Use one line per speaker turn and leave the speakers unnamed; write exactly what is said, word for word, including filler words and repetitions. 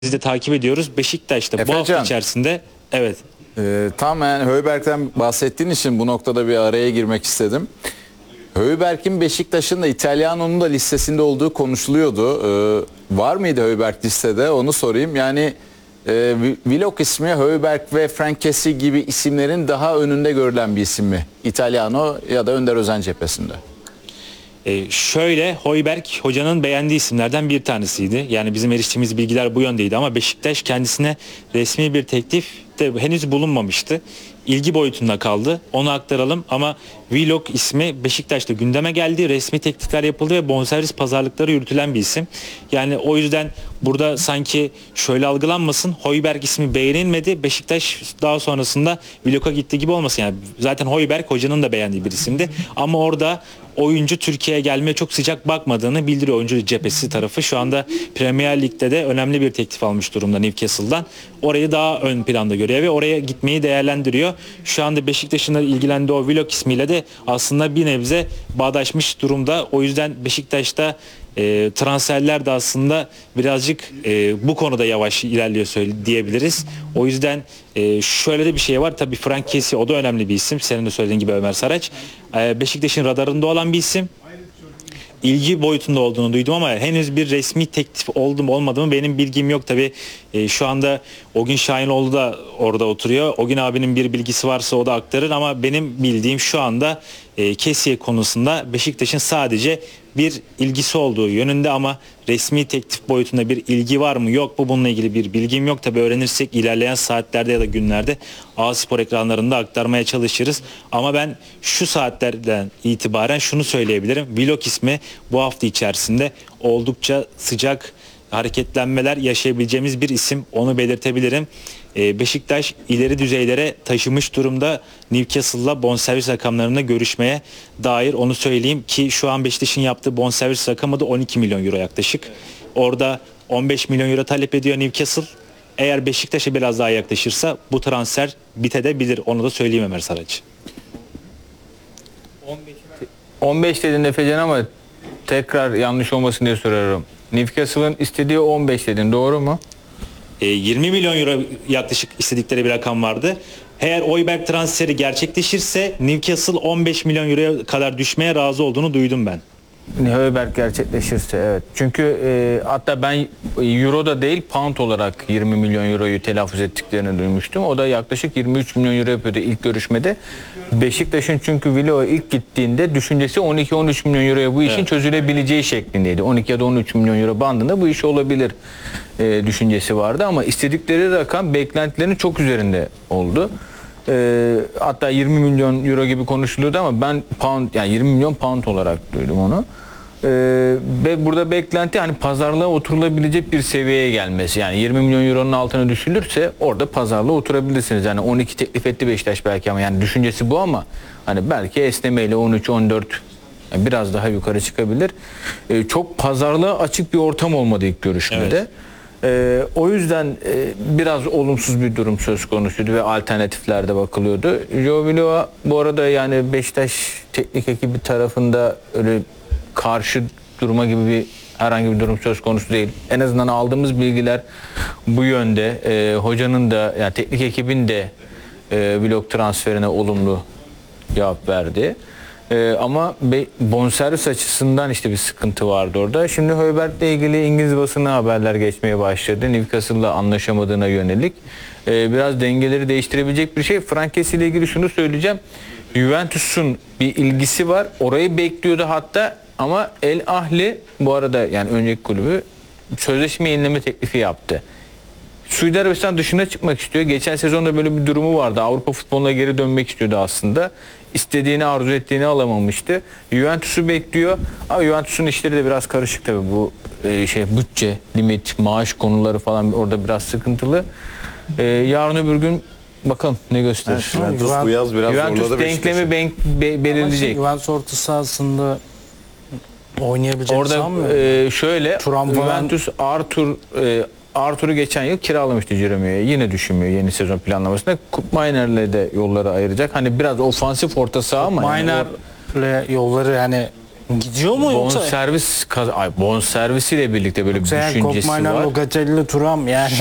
Biz de takip ediyoruz. Beşiktaş'ta bu hafta
Efecan,
içerisinde evet.
e, tam yani Højbjerg'den bahsettiğin için bu noktada bir araya girmek istedim. Højbjerg'in Beşiktaş'ın da İtalyano'nun da listesinde olduğu konuşuluyordu. E, var mıydı Højbjerg listede? Onu sorayım. Yani e, Willock ismi Højbjerg ve Frank Kessie gibi isimlerin daha önünde görülen bir isim mi? İtalyano ya da Önder Özen cephesinde.
Ee, şöyle Højbjerg hocanın beğendiği isimlerden bir tanesiydi. Yani bizim eriştiğimiz bilgiler bu yöndeydi ama Beşiktaş kendisine resmi bir teklif de henüz bulunmamıştı. İlgi boyutunda kaldı. Onu aktaralım ama Willock ismi Beşiktaş'ta gündeme geldi. Resmi teklifler yapıldı ve bonservis pazarlıkları yürütülen bir isim. Yani o yüzden burada sanki şöyle algılanmasın. Højbjerg ismi beğenilmedi. Beşiktaş daha sonrasında Willock'a gitti gibi olmasın. Yani zaten Højbjerg hocanın da beğendiği bir isimdi. Ama orada oyuncu Türkiye'ye gelmeye çok sıcak bakmadığını bildiriyor oyuncu cephesi tarafı. Şu anda Premier Lig'de de önemli bir teklif almış durumda Newcastle'dan. Orayı daha ön planda görüyor ve oraya gitmeyi değerlendiriyor. Şu anda Beşiktaş'ın ilgilendiği o Willock ismiyle de aslında bir nebze bağdaşmış durumda. O yüzden Beşiktaş'ta e, transferler de aslında birazcık e, bu konuda yavaş ilerliyor söyle, diyebiliriz. O yüzden e, şöyle de bir şey var. Tabii Frank Kessie o da önemli bir isim. Senin de söylediğin gibi Ömer Saraç. E, Beşiktaş'ın radarında olan bir isim. İlgi boyutunda olduğunu duydum ama henüz bir resmi teklif oldu mu olmadı mı benim bilgim yok. Tabii e, şu anda Ogün Şahinoğlu da orada oturuyor. Ogün abinin bir bilgisi varsa o da aktarır ama benim bildiğim şu anda e, Kessie konusunda Beşiktaş'ın sadece bir ilgisi olduğu yönünde ama resmi teklif boyutunda bir ilgi var mı yok mu bununla ilgili bir bilgim yok. Tabii öğrenirsek ilerleyen saatlerde ya da günlerde A-Spor ekranlarında aktarmaya çalışırız. Ama ben şu saatlerden itibaren şunu söyleyebilirim. Willock ismi bu hafta içerisinde oldukça sıcak hareketlenmeler yaşayabileceğimiz bir isim, onu belirtebilirim. Ee, Beşiktaş ileri düzeylere taşımış durumda Newcastle'la bonservis rakamlarında görüşmeye dair, onu söyleyeyim ki şu an Beşiktaş'ın yaptığı bonservis rakamı da on iki milyon euro yaklaşık. Orada on beş milyon euro talep ediyor Newcastle. Eğer Beşiktaş'a biraz daha yaklaşırsa bu transfer bitebilir. Onu da söyleyeyim Ömer Saraç.
on beş dedin Efecan ama tekrar yanlış olmasın diye soruyorum. Newcastle'ın istediği on beş dedin, doğru mu?
E, yirmi milyon euro yaklaşık istedikleri bir rakam vardı. Eğer Højbjerg transferi gerçekleşirse Newcastle on beş milyon euroya kadar düşmeye razı olduğunu duydum ben.
Højbjerg gerçekleşirse evet. Çünkü e, hatta ben euro da değil pound olarak yirmi milyon euroyu telaffuz ettiklerini duymuştum. O da yaklaşık yirmi üç milyon euro yapıyordu ilk görüşmede. Beşiktaş'ın çünkü Willock'a ilk gittiğinde düşüncesi on iki on üç milyon euroya bu işin evet. çözülebileceği şeklindeydi. on iki ya da on üç milyon euro bandında bu iş olabilir e, düşüncesi vardı ama istedikleri rakam beklentilerin çok üzerinde oldu. E, hatta yirmi milyon euro gibi konuşuluyordu ama ben pound, yani yirmi milyon pound olarak duydum onu. Ee, ve burada beklenti hani pazarlığa oturulabilecek bir seviyeye gelmesi. Yani yirmi milyon euronun altına düşülürse orada pazarlığa oturabilirsiniz. Yani on iki teklif etti Beşiktaş belki ama yani düşüncesi bu ama hani belki esnemeyle on üç on dört yani biraz daha yukarı çıkabilir. Ee, çok pazarlığa açık bir ortam olmadı ilk görüşmede. Evet. Ee, o yüzden e, biraz olumsuz bir durum söz konusuydu ve alternatiflerde bakılıyordu. Joe Willock'a bu arada yani Beşiktaş teknik ekibi tarafında öyle karşı duruma gibi bir herhangi bir durum söz konusu değil. En azından aldığımız bilgiler bu yönde. E, hocanın da yani teknik ekibin de e, Willock transferine olumlu cevap verdi. E, ama be, bonservis açısından işte bir sıkıntı vardı orada. Şimdi Højbjerg'le ilgili İngiliz basına haberler geçmeye başladı. Newcastle'la anlaşamadığına yönelik. E, biraz dengeleri değiştirebilecek bir şey. Frank Kessie ile ilgili şunu söyleyeceğim. Juventus'un bir ilgisi var. Orayı bekliyordu hatta. Ama El Ahli bu arada yani önceki kulübü sözleşme yenileme teklifi yaptı. Suudi Arabistan dışına çıkmak istiyor. Geçen sezonda böyle bir durumu vardı. Avrupa futboluna geri dönmek istiyordu aslında. İstediğini, arzu ettiğini alamamıştı. Juventus'u bekliyor. Ama Juventus'un işleri de biraz karışık tabii. Bu e, şey bütçe, limit, maaş konuları falan orada biraz sıkıntılı. E, yarın öbür gün bakalım ne gösterir.
Evet, Juventus bu yaz biraz
Juventus
zorladı
denklemi be, be, belirleyecek.
Juventus orta sahasında oynayabilecek
orada e, şöyle Turan Juventus Arthur e, Arthur'u geçen yıl kiralamıştı Jeremy'ye. Yine düşünmüyor yeni sezon planlamasında. Kup Miner'le de yolları ayıracak. Hani biraz ofansif orta saha ama
Miner'le
yani
yolları yani Gidiyor mu
Bon
yoksa?
servis, bon servisiyle birlikte böyle bir
Sen
düşüncesi
Kopmayla
var.
Locatelli Thuram yani